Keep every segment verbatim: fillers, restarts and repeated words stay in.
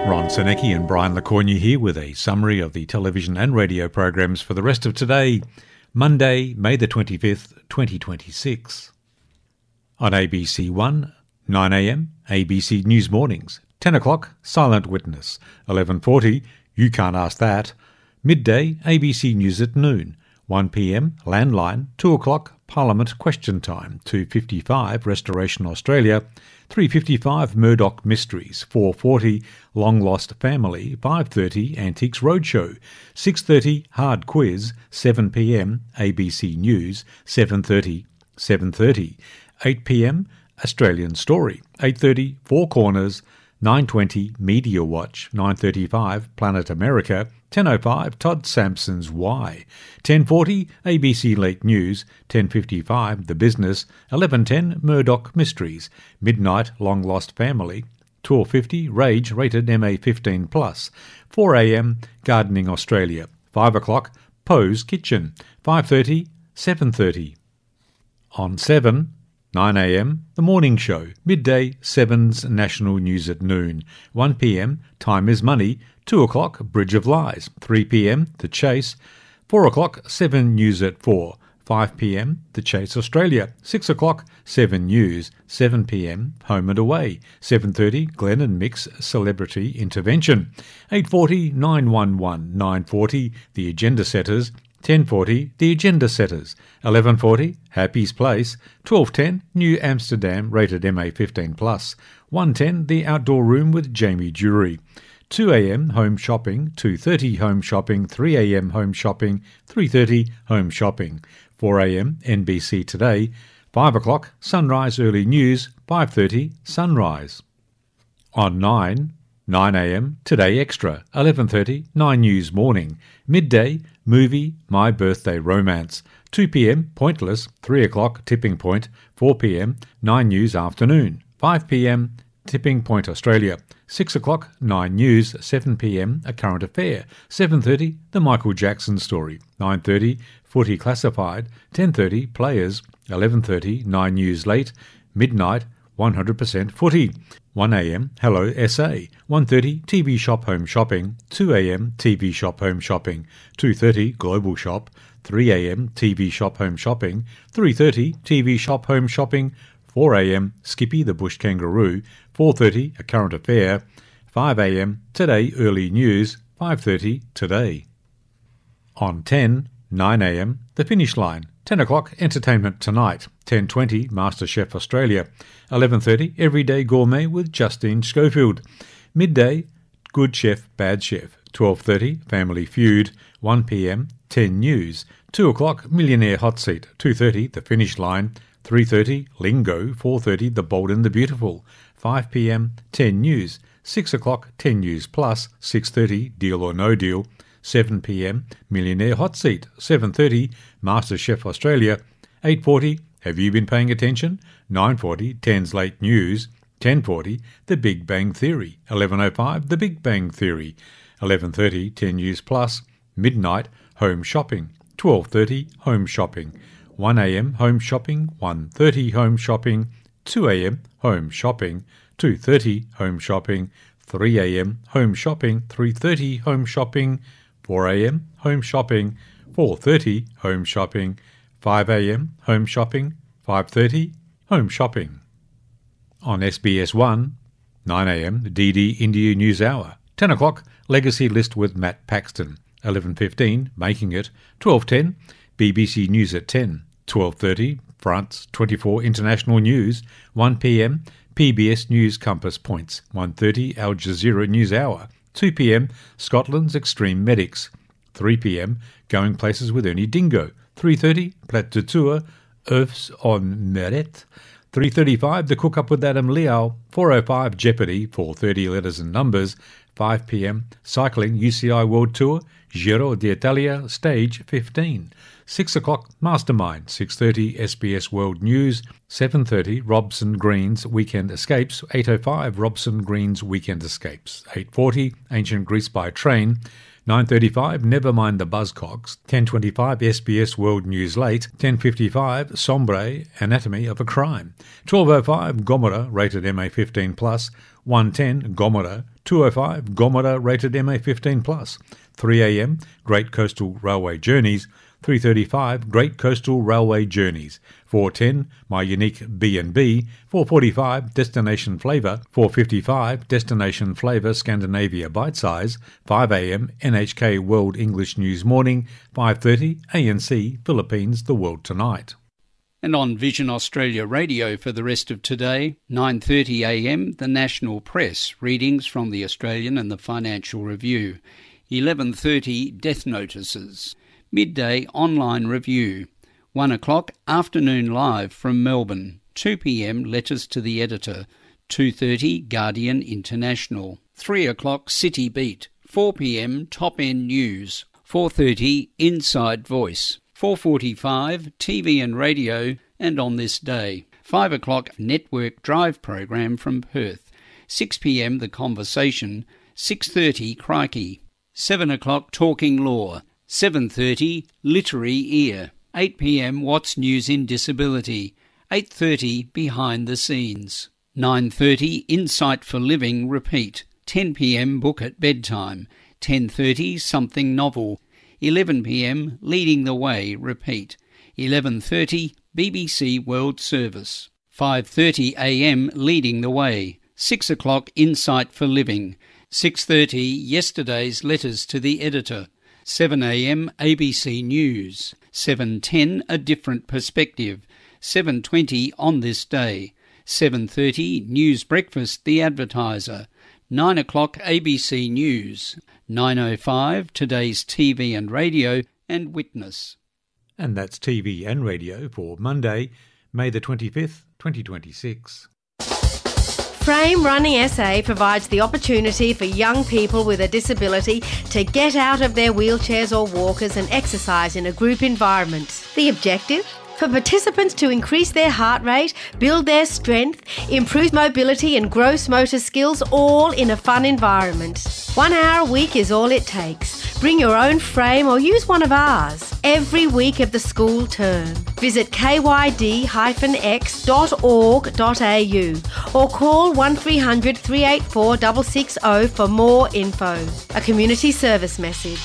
Ron Senecki and Brian Lecornu here with a summary of the television and radio programs for the rest of today, Monday, May the twenty-fifth, twenty twenty-six. On A B C one, nine a m, A B C News Mornings, ten o'clock, Silent Witness, eleven forty, You Can't Ask That, midday, A B C News at noon, one p m, Landline, two o'clock, Parliament Question Time, two fifty-five, Restoration Australia, three fifty-five, Murdoch Mysteries, four forty, Long Lost Family, five thirty, Antiques Roadshow, six thirty, Hard Quiz, seven p m, A B C News, seven thirty, seven thirty, eight p m, Australian Story, eight thirty, Four Corners, nine twenty, Media Watch, nine thirty-five, Planet America, ten oh five, Todd Sampson's Why, ten forty, A B C Late News, ten fifty-five, The Business, eleven ten, Murdoch Mysteries, midnight, Long Lost Family, twelve fifty, Rage, rated M A fifteen plus, four a m, Gardening Australia, five o'clock, Poe's Kitchen, five thirty, seven thirty. On seven, nine a m, The Morning Show, midday, seven's National News at noon, one p m, Time is Money, two o'clock, Bridge of Lies, three p m, The Chase, four o'clock, seven News at four, five p m, The Chase Australia, six o'clock, seven News, seven p m, Home and Away, seven thirty, Glenn and Mick's Celebrity Intervention, eight forty, nine one one, nine forty, The Agenda Setters, ten forty, The Agenda Setters, eleven forty, Happy's Place, twelve ten, New Amsterdam, rated M A fifteen plus, one ten, The Outdoor Room with Jamie Dury, two a m, Home Shopping, two thirty, Home Shopping, three a m, Home Shopping, three thirty, Home Shopping, four a m, N B C Today, five o'clock, Sunrise Early News, five thirty, Sunrise. On nine, nine a m, Today Extra, eleven thirty, nine News Morning, midday, Movie, My Birthday Romance, two p m, Pointless, three o'clock, Tipping Point, four p m, nine News Afternoon, five p m, Tipping Point Australia, six o'clock, nine News, seven p m, A Current Affair, seven thirty, The Michael Jackson Story, nine thirty, Footy Classified, ten thirty, Players, eleven thirty, nine News Late, midnight, one hundred percent Footy, one a m, Hello S A, one thirty, T V Shop Home Shopping, two a m, T V Shop Home Shopping, two thirty, Global Shop, three a m, T V Shop Home Shopping, three thirty, T V Shop Home Shopping, four a m, Skippy the Bush Kangaroo, four thirty, A Current Affair, five a m, Today Early News, five thirty, Today. On ten, nine a m, The Finish Line, ten o'clock, Entertainment Tonight, ten twenty, MasterChef Australia, eleven thirty, Everyday Gourmet with Justine Schofield, midday, Good Chef, Bad Chef, twelve thirty, Family Feud, one p m, ten News, two o'clock, Millionaire Hot Seat, two thirty, The Finish Line, three thirty, Lingo, four thirty, The Bold and the Beautiful, five p m, ten News, six o'clock, ten News Plus, six thirty, Deal or No Deal, seven p m, Millionaire Hot Seat, seven thirty, MasterChef Australia, eight forty, Have You Been Paying Attention? nine forty, ten's Late News, ten forty, The Big Bang Theory, eleven oh five, The Big Bang Theory, eleven thirty, ten News Plus, midnight, Home Shopping, twelve thirty, Home Shopping, one a m, Home Shopping, one thirty, Home Shopping, two a m, Home Shopping, two thirty, Home Shopping, three a m, Home Shopping, three thirty, Home Shopping, four a m, Home Shopping, four thirty, Home Shopping, five a m, Home Shopping, five thirty, Home Shopping. On S B S one, nine a m, D D India News Hour, ten o'clock, Legacy List with Matt Paxton, eleven fifteen, Making It, twelve ten, B B C News at ten, twelve thirty, France twenty-four International News, one p m, P B S News Compass Points, one thirty, Al Jazeera News Hour, two p m, Scotland's Extreme Medics, three p m, Going Places with Ernie Dingo, three thirty, Plat de Tour, Oeufs en Meret, three thirty-five, The Cook Up with Adam Liao, four oh five, Jeopardy, four thirty, Letters and Numbers, five p m, Cycling U C I World Tour, Giro d'Italia, Stage fifteen, six o'clock, Mastermind, six thirty, S B S World News, seven thirty, Robson Green's Weekend Escapes, eight oh five, Robson Green's Weekend Escapes, eight forty, Ancient Greece by Train, nine thirty-five, Never Mind the Buzzcocks, ten twenty-five, S B S World News Late, ten fifty-five, Sombre, Anatomy of a Crime, twelve oh five, Gomorrah, rated M A fifteen plus, one ten, Gomorrah, two oh five Gomera rated M A fifteen plus. three a m Great Coastal Railway Journeys. three thirty-five Great Coastal Railway Journeys. four ten My Unique B and B. four forty-five Destination Flavour. four fifty-five Destination Flavour Scandinavia Bite Size. five a m N H K World English News Morning. five thirty A N C Philippines The World Tonight. And on Vision Australia Radio for the rest of today, nine thirty a m The National Press, readings from the Australian and the Financial Review. eleven thirty Death Notices. Midday Online Review. one o'clock Afternoon Live from Melbourne. two p m Letters to the Editor. two thirty Guardian International. three o'clock City Beat. four p m Top End News. four thirty Inside Voice. four forty-five T V and Radio and On This Day. five o'clock Network Drive program from Perth. six p m The Conversation. six thirty Crikey. seven o'clock Talking Law. seven thirty Literary Ear. eight p m What's News in Disability. eight thirty Behind the Scenes. nine thirty Insight for Living Repeat. ten p m Book at Bedtime. ten thirty Something Novel. eleven p m Leading the Way Repeat. eleven thirty B B C World Service. five thirty a m Leading the Way. six o'clock Insight for Living. six thirty Yesterday's Letters to the Editor. seven a m A B C News. seven ten A Different Perspective. seven twenty On This Day. seven thirty News Breakfast The Advertiser. nine o'clock A B C News. nine oh five Today's T V and Radio and Witness. And that's T V and radio for Monday, May the twenty-fifth, twenty twenty-six. Frame Running S A provides the opportunity for young people with a disability to get out of their wheelchairs or walkers and exercise in a group environment. The objective? For participants to increase their heart rate, build their strength, improve mobility and gross motor skills, all in a fun environment. One hour a week is all it takes. Bring your own frame or use one of ours every week of the school term. Visit k y d dash x dot org dot a u or call one three hundred three eight four six six zero for more info. A community service message.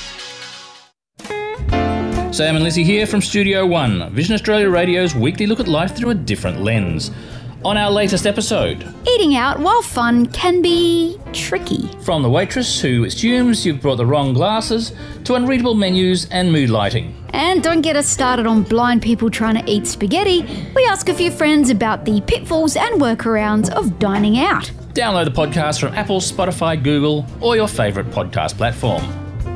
Sam and Lizzie here from Studio One, Vision Australia Radio's weekly look at life through a different lens. On our latest episode, eating out while fun can be tricky. From the waitress who assumes you've brought the wrong glasses to unreadable menus and mood lighting. And don't get us started on blind people trying to eat spaghetti. We ask a few friends about the pitfalls and workarounds of dining out. Download the podcast from Apple, Spotify, Google, or your favourite podcast platform.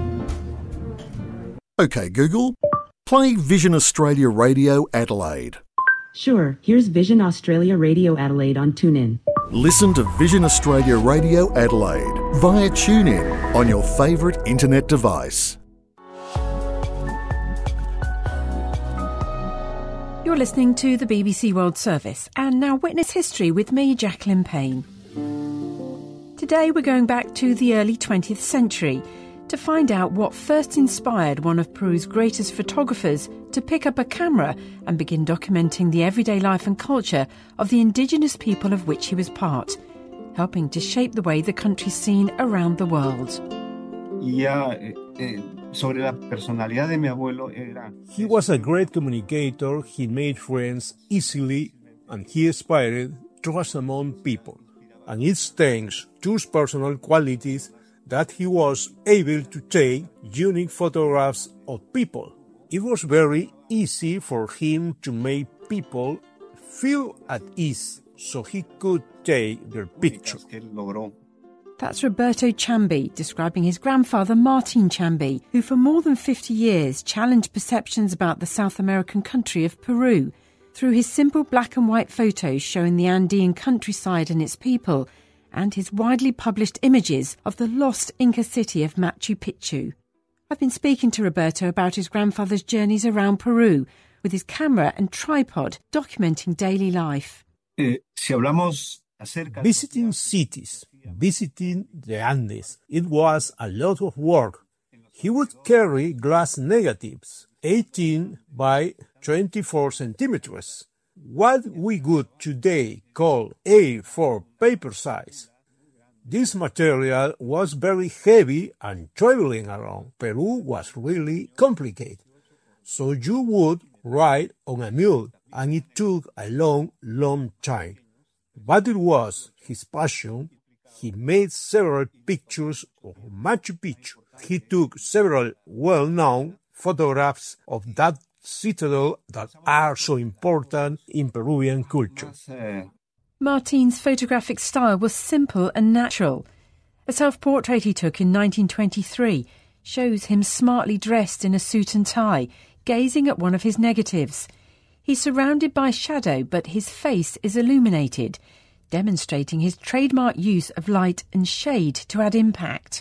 OK, Google, play Vision Australia Radio Adelaide. Sure, here's Vision Australia Radio Adelaide on TuneIn. Listen to Vision Australia Radio Adelaide via TuneIn on your favourite internet device. You're listening to the B B C World Service and now Witness History with me, Jacqueline Payne. Today we're going back to the early twentieth century to find out what first inspired one of Peru's greatest photographers to pick up a camera and begin documenting the everyday life and culture of the indigenous people of which he was part, helping to shape the way the country's seen around the world. Yeah, eh, sobre la personalidad de mi abuelo era... He was a great communicator, he made friends easily, and he inspired trust among people. And it's thanks to his personal qualities that he was able to take unique photographs of people. It was very easy for him to make people feel at ease so he could take their picture. That's Roberto Chambi describing his grandfather Martin Chambi, who for more than fifty years challenged perceptions about the South American country of Peru through his simple black and white photos showing the Andean countryside and its people, and his widely published images of the lost Inca city of Machu Picchu. I've been speaking to Roberto about his grandfather's journeys around Peru, with his camera and tripod documenting daily life. Eh, si hablamos acerca... Visiting cities, visiting the Andes, it was a lot of work. He would carry glass negatives, eighteen by twenty-four centimeters. What we would today call A four paper size. This material was very heavy and traveling around Peru was really complicated. So you would ride on a mule, and it took a long, long time. But it was his passion. He made several pictures of Machu Picchu. He took several well-known photographs of that citadel that are so important in Peruvian culture. Martin's photographic style was simple and natural. A self-portrait he took in nineteen twenty-three shows him smartly dressed in a suit and tie, gazing at one of his negatives. He's surrounded by shadow, but his face is illuminated, demonstrating his trademark use of light and shade to add impact.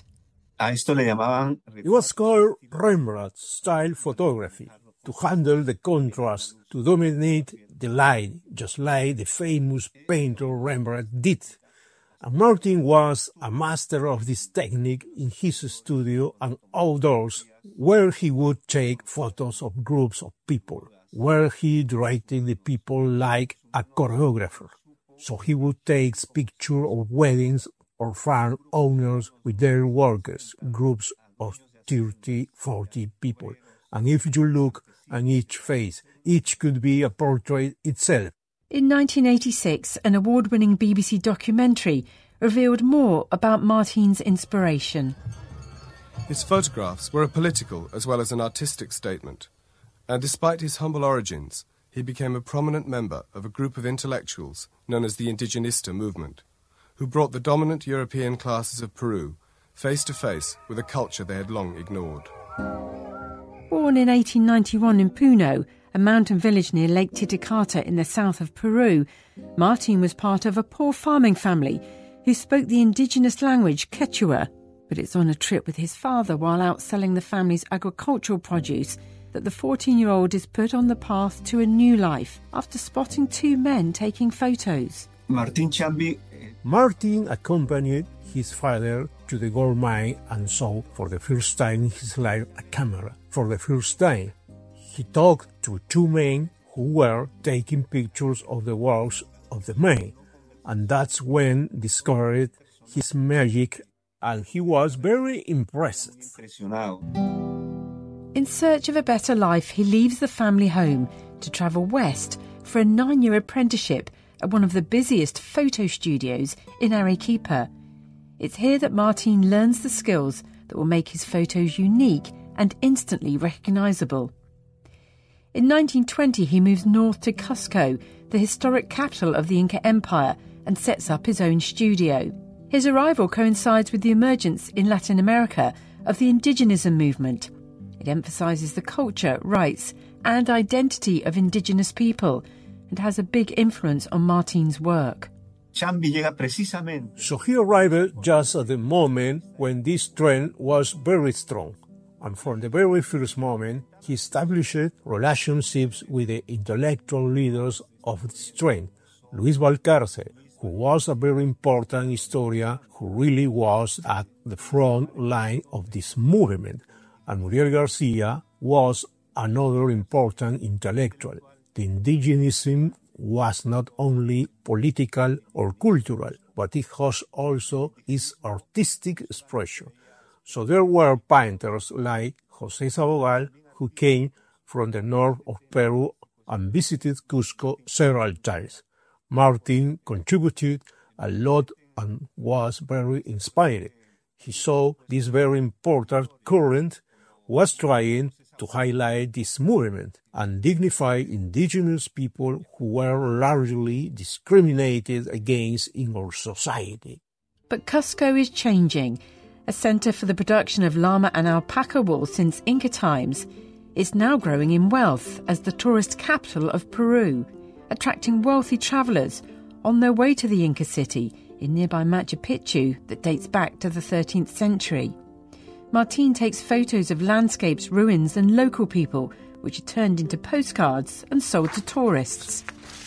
It was called Rembrandt-style photography, to handle the contrast, to dominate the light, just like the famous painter Rembrandt did. And Martin was a master of this technique in his studio and outdoors, where he would take photos of groups of people, where he directed the people like a choreographer. So he would take pictures of weddings or farm owners with their workers, groups of thirty, forty people. And if you look at each face, each could be a portrait itself. In nineteen eighty-six, an award-winning B B C documentary revealed more about Martin's inspiration. His photographs were a political as well as an artistic statement, and despite his humble origins, he became a prominent member of a group of intellectuals known as the Indigenista movement, who brought the dominant European classes of Peru face to face with a culture they had long ignored. Born in eighteen ninety-one in Puno, a mountain village near Lake Titicaca in the south of Peru, Martin was part of a poor farming family who spoke the indigenous language Quechua. But it's on a trip with his father while out selling the family's agricultural produce that the fourteen-year-old is put on the path to a new life after spotting two men taking photos. Martin Chambi. Martin accompanied his father to the gold mine and saw for the first time in his life a camera. For the first time, he talked to two men who were taking pictures of the works of the mine, and that's when discovered his magic, and he was very impressed. In search of a better life, he leaves the family home to travel west for a nine-year apprenticeship at one of the busiest photo studios in Arequipa. It's here that Martin learns the skills that will make his photos unique and instantly recognisable. In nineteen twenty, he moves north to Cusco, the historic capital of the Inca Empire, and sets up his own studio. His arrival coincides with the emergence in Latin America of the indigenism movement. It emphasises the culture, rights and identity of indigenous people and has a big influence on Martin's work. So he arrived just at the moment when this trend was very strong. And from the very first moment, he established relationships with the intellectual leaders of this trend. Luis Balcarce, who was a very important historian, who really was at the front line of this movement. And Muriel Garcia was another important intellectual. The indigenism was not only political or cultural, but it has also its artistic expression. So there were painters like José Sabogal, who came from the north of Peru and visited Cusco several times. Martin contributed a lot and was very inspired. He saw this very important current was trying to highlight this movement and dignify indigenous people who were largely discriminated against in our society. But Cusco is changing. A centre for the production of llama and alpaca wool since Inca times, is now growing in wealth as the tourist capital of Peru, attracting wealthy travellers on their way to the Inca city in nearby Machu Picchu that dates back to the thirteenth century. Martin takes photos of landscapes, ruins and local people, which are turned into postcards and sold to tourists.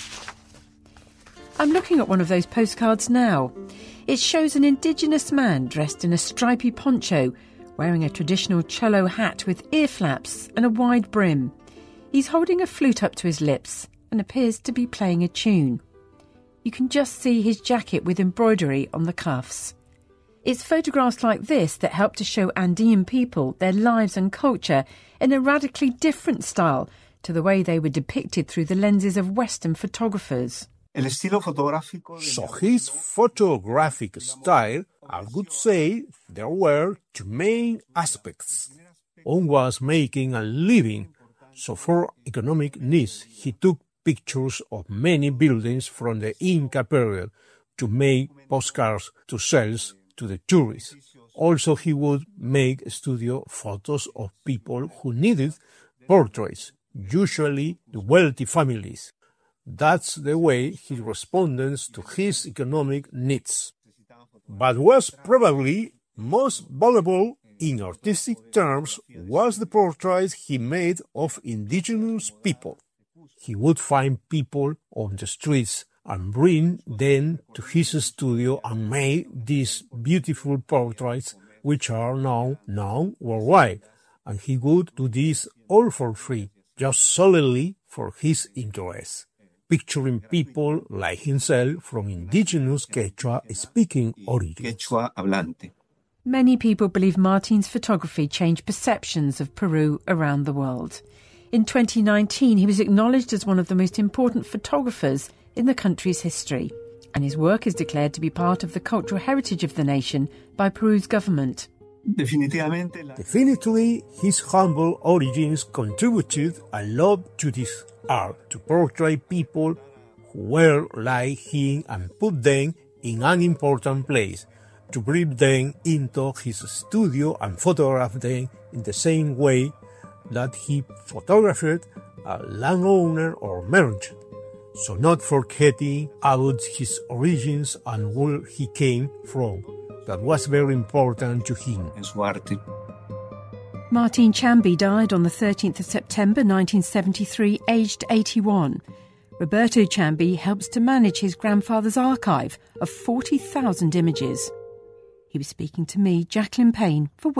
I'm looking at one of those postcards now. It shows an indigenous man dressed in a stripy poncho, wearing a traditional cholo hat with ear flaps and a wide brim. He's holding a flute up to his lips and appears to be playing a tune. You can just see his jacket with embroidery on the cuffs. It's photographs like this that help to show Andean people, their lives and culture in a radically different style to the way they were depicted through the lenses of Western photographers. So his photographic style, I would say there were two main aspects. One was making a living, so for economic needs he took pictures of many buildings from the Inca period to make postcards to sell to the tourists. Also he would make studio photos of people who needed portraits, usually the wealthy families. That's the way he responded to his economic needs. But was probably most valuable in artistic terms was the portraits he made of indigenous people. He would find people on the streets and bring them to his studio and make these beautiful portraits, which are now known worldwide. And he would do this all for free, just solely for his interest, picturing people like himself from indigenous Quechua-speaking origins. Many people believe Martin's photography changed perceptions of Peru around the world. In twenty nineteen, he was acknowledged as one of the most important photographers in the country's history, and his work is declared to be part of the cultural heritage of the nation by Peru's government. Definitely, his humble origins contributed a lot to this art, to portray people who were like him and put them in an important place, to bring them into his studio and photograph them in the same way that he photographed a landowner or merchant, so not forgetting about his origins and where he came from. That was very important to him. Martin Chambi died on the thirteenth of September nineteen seventy-three, aged eighty-one. Roberto Chambi helps to manage his grandfather's archive of forty thousand images. He was speaking to me, Jacqueline Payne, for